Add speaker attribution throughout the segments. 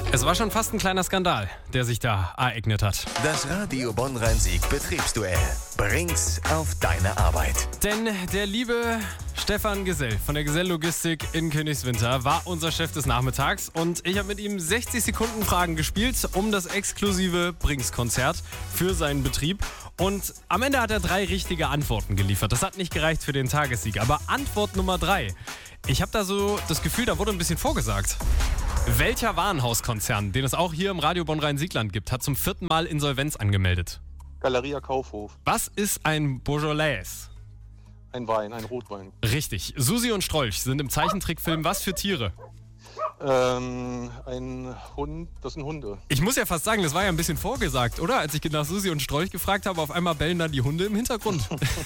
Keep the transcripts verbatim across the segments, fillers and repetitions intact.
Speaker 1: Es war schon fast ein kleiner Skandal, der sich da ereignet hat.
Speaker 2: Das Radio Bonn-Rhein-Sieg Betriebsduell. Bring's auf deine Arbeit.
Speaker 1: Denn der liebe Stefan Gesell von der Gesell Logistik in Königswinter war unser Chef des Nachmittags und ich habe mit ihm sechzig Sekunden Fragen gespielt um das exklusive Brinks-Konzert für seinen Betrieb. Und am Ende hat er drei richtige Antworten geliefert. Das hat nicht gereicht für den Tagessieg. Aber Antwort Nummer drei. Ich habe da so das Gefühl, da wurde ein bisschen vorgesagt. Welcher Warenhauskonzern, den es auch hier im Radio Bonn-Rhein-Siegland gibt, hat zum vierten Mal Insolvenz angemeldet?
Speaker 3: Galeria Kaufhof.
Speaker 1: Was ist ein Beaujolais?
Speaker 3: Ein Wein, ein Rotwein.
Speaker 1: Richtig. Susi und Strolch sind im Zeichentrickfilm was für Tiere?
Speaker 3: Ähm, ein Hund, das sind Hunde.
Speaker 1: Ich muss ja fast sagen, das war ja ein bisschen vorgesagt, oder? Als ich nach Susi und Strolch gefragt habe, auf einmal bellen dann die Hunde im Hintergrund.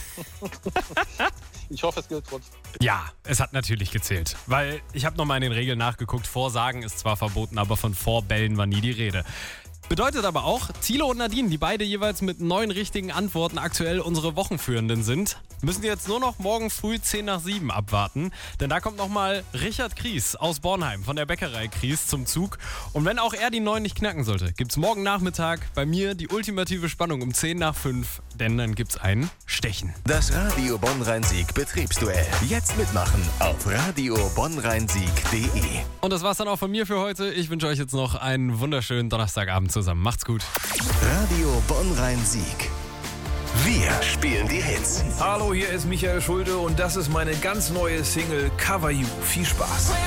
Speaker 3: Ich hoffe, es gilt trotzdem.
Speaker 1: Ja, es hat natürlich gezählt. Weil ich habe nochmal in den Regeln nachgeguckt. Vorsagen ist zwar verboten, aber von Vorbellen war nie die Rede. Bedeutet aber auch, Thilo und Nadine, die beide jeweils mit neun richtigen Antworten aktuell unsere Wochenführenden sind, müssen jetzt nur noch morgen früh zehn nach sieben abwarten. Denn da kommt nochmal Richard Kries aus Bornheim von der Bäckerei Kries zum Zug. Und wenn auch er die neun nicht knacken sollte, gibt's morgen Nachmittag bei mir die ultimative Spannung um zehn nach fünf. Denn dann gibt's ein Stechen.
Speaker 2: Das Radio Bonn-Rhein-Sieg Betriebsduell. Jetzt mitmachen auf radio bonn rhein sieg punkt de.
Speaker 1: Und das war's dann auch von mir für heute. Ich wünsche euch jetzt noch einen wunderschönen Donnerstagabend zusammen. Macht's gut.
Speaker 2: Radio Bonn-Rhein-Sieg. Wir spielen die Hits.
Speaker 4: Hallo, hier ist Michael Schulte und das ist meine ganz neue Single Cover You. Viel Spaß.